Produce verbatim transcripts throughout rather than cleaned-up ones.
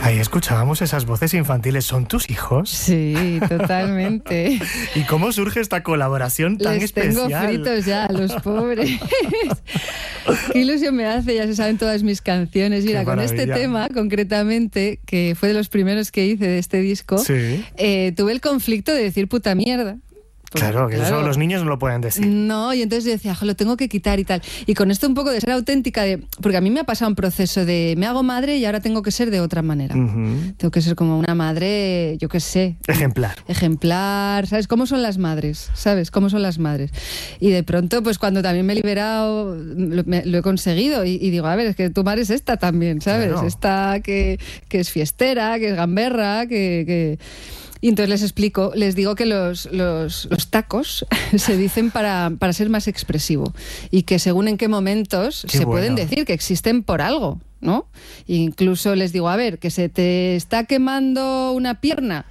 Ahí escuchábamos esas voces infantiles. ¿Son tus hijos? Sí, totalmente. ¿Y cómo surge esta colaboración tan Les especial? tengo fritos ya, los pobres. Qué ilusión me hace, ya se saben todas mis canciones. Mira, con este tema concretamente, que fue de los primeros que hice de este disco, sí. eh, tuve el conflicto de decir puta mierda. Pues, claro, que claro. Eso los niños no lo pueden decir. No, y entonces yo decía, lo tengo que quitar y tal. Y con esto un poco de ser auténtica, de, porque a mí me ha pasado un proceso de me hago madre y ahora tengo que ser de otra manera. Uh-huh. Tengo que ser como una madre, yo qué sé. Ejemplar. Ejemplar, ¿sabes? ¿Cómo son las madres? ¿Sabes? ¿Cómo son las madres? Y de pronto, pues cuando también me he liberado, lo, me, lo he conseguido. Y, y digo, a ver, es que tu madre es esta también, ¿sabes? Claro. Esta que, que es fiestera, que es gamberra, que... que... Y entonces les explico, les digo que los, los, los tacos se dicen para, para ser más expresivo y que según en qué momentos qué se bueno. pueden decir, que existen por algo, ¿no? E incluso les digo, a ver, que se te está quemando una pierna.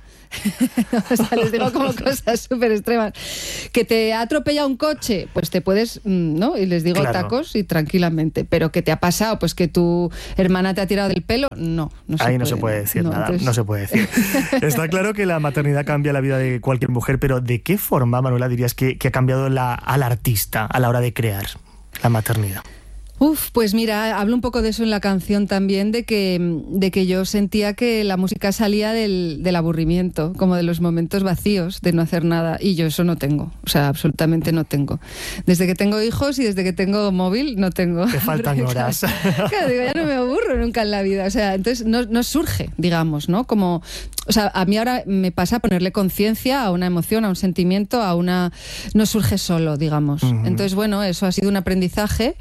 O sea, les digo como cosas súper extremas. Que te ha atropellado un coche, pues te puedes, ¿no? Y les digo claro. tacos y tranquilamente. Pero que te ha pasado, pues que tu hermana te ha tirado del pelo, no. no se Ahí puede, no se puede decir no, nada, entonces... no se puede decir. Está claro que la maternidad cambia la vida de cualquier mujer, pero ¿de qué forma, Manuela, dirías que, que ha cambiado la, al artista a la hora de crear la maternidad? Uf, pues mira, hablo un poco de eso en la canción también, de que, de que yo sentía que la música salía del, del aburrimiento, como de los momentos vacíos, de no hacer nada, y yo eso no tengo, o sea, absolutamente no tengo. Desde que tengo hijos y desde que tengo móvil, no tengo. Te faltan horas. Claro, digo, ya no me aburro nunca en la vida, o sea, entonces no, no surge, digamos, ¿no? Como, o sea, a mí ahora me pasa ponerle conciencia a una emoción, a un sentimiento, a una... no surge solo, digamos. Uh-huh. Entonces, bueno, eso ha sido un aprendizaje.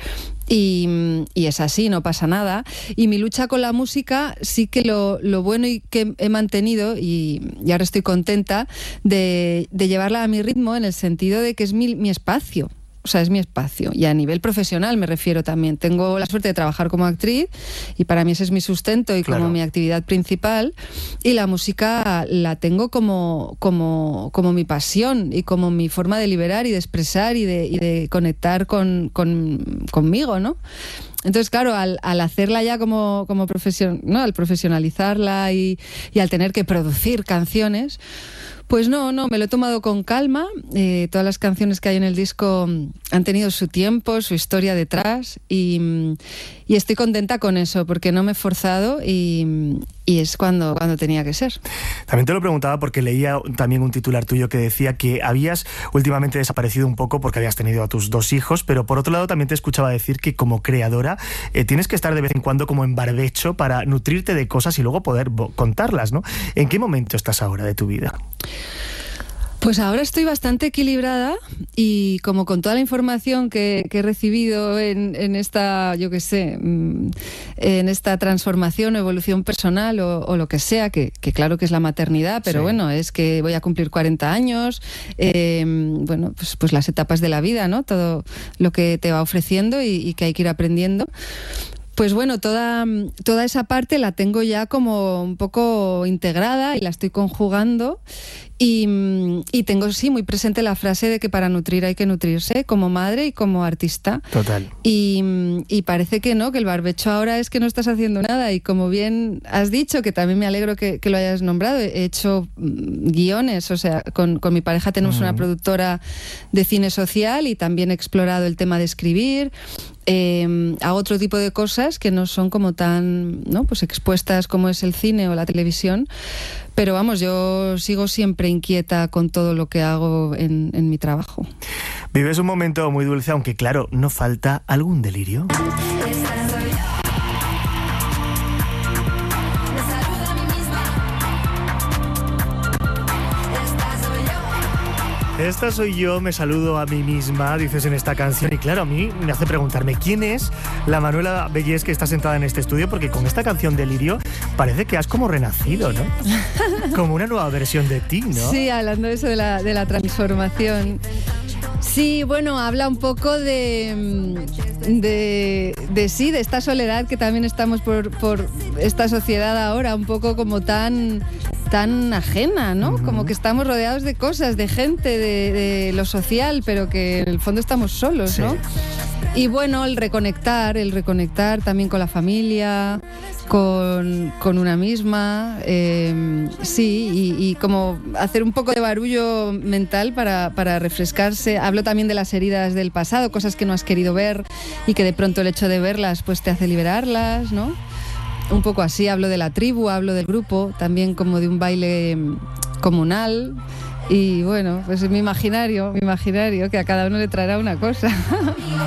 Y, y es así, no pasa nada. Y mi lucha con la música sí que lo, lo bueno y que he mantenido, y, y ahora estoy contenta, de, de llevarla a mi ritmo, en el sentido de que es mi, mi espacio. O sea, es mi espacio. Y a nivel profesional me refiero también. Tengo la suerte de trabajar como actriz y para mí ese es mi sustento y claro. como mi actividad principal. Y la música la tengo como, como, como mi pasión y como mi forma de liberar y de expresar y de, y de conectar con, con, conmigo, ¿no? Entonces, claro, al, al hacerla ya como, como profesión, ¿no? Al profesionalizarla y, y al tener que producir canciones, pues no, no, me lo he tomado con calma. Eh, todas las canciones que hay en el disco han tenido su tiempo, su historia detrás y, y estoy contenta con eso porque no me he forzado y, y es cuando, cuando tenía que ser. También te lo preguntaba porque leía también un titular tuyo que decía que habías últimamente desaparecido un poco porque habías tenido a tus dos hijos, pero por otro lado también te escuchaba decir que como creadora eh, tienes que estar de vez en cuando como en barbecho para nutrirte de cosas y luego poder contarlas, ¿no? ¿En qué momento estás ahora de tu vida? Pues ahora estoy bastante equilibrada y como con toda la información que, que he recibido en, en esta, yo qué sé, en esta transformación o evolución personal o, o lo que sea, que, que claro que es la maternidad, pero sí. Bueno, es que voy a cumplir cuarenta años, eh, bueno, pues, pues las etapas de la vida, ¿no? Todo lo que te va ofreciendo y, y que hay que ir aprendiendo. Pues bueno, toda, toda esa parte la tengo ya como un poco integrada y la estoy conjugando y, y tengo sí muy presente la frase de que para nutrir hay que nutrirse como madre y como artista. Total. Y, y parece que no, que el barbecho ahora es que no estás haciendo nada y como bien has dicho, que también me alegro que, que lo hayas nombrado, he hecho guiones, o sea, con, con mi pareja tenemos mm. una productora de cine social y también he explorado el tema de escribir. Eh, hago otro tipo de cosas que no son como tan, ¿no? Pues expuestas como es el cine o la televisión, pero vamos, yo sigo siempre inquieta con todo lo que hago en, en mi trabajo. Vives un momento muy dulce, aunque claro, ¿no falta algún delirio? Esta soy yo, me saludo a mí misma, dices en esta canción. Y claro, a mí me hace preguntarme quién es la Manuela Bellés que está sentada en este estudio, porque con esta canción Delirio parece que has como renacido, ¿no? Como una nueva versión de ti, ¿no? Sí, hablando de eso de la, de la transformación. Sí, bueno, habla un poco de, de, de sí, de esta soledad que también estamos por, por esta sociedad ahora, un poco como tan... tan ajena, ¿no? Uh-huh. Como que estamos rodeados de cosas, de gente, de, de lo social, pero que en el fondo estamos solos, sí. ¿no? y bueno, el reconectar, el reconectar también con la familia, con, con una misma, eh, sí, y, y como hacer un poco de barullo mental para, para refrescarse. Hablo también de las heridas del pasado, cosas que no has querido ver y que de pronto el hecho de verlas pues te hace liberarlas, ¿no? Un poco así, hablo de la tribu, hablo del grupo, también como de un baile comunal. Y bueno, pues mi imaginario, mi imaginario, que a cada uno le traerá una cosa.